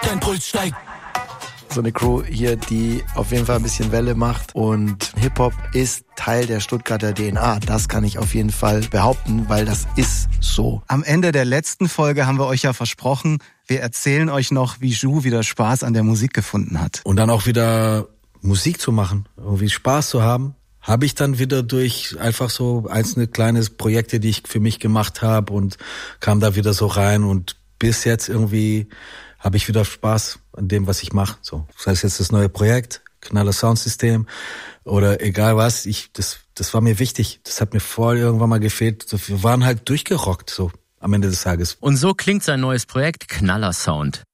dein Puls steigt. So eine Crew hier, die auf jeden Fall ein bisschen Welle macht, und Hip-Hop ist Teil der Stuttgarter DNA. Das kann ich auf jeden Fall behaupten, weil das ist so. Am Ende der letzten Folge haben wir euch ja versprochen, wir erzählen euch noch, wie Ju wieder Spaß an der Musik gefunden hat. Und dann auch wieder Musik zu machen, irgendwie Spaß zu haben, habe ich dann wieder durch einfach so einzelne kleine Projekte, die ich für mich gemacht habe, und kam da wieder so rein, und bis jetzt irgendwie habe ich wieder Spaß an dem, was ich mache. So, das heißt jetzt das neue Projekt, Knaller Soundsystem oder egal was, das war mir wichtig. Das hat mir voll irgendwann mal gefehlt. Wir waren halt durchgerockt, so am Ende des Tages. Und so klingt sein neues Projekt Knaller Sound.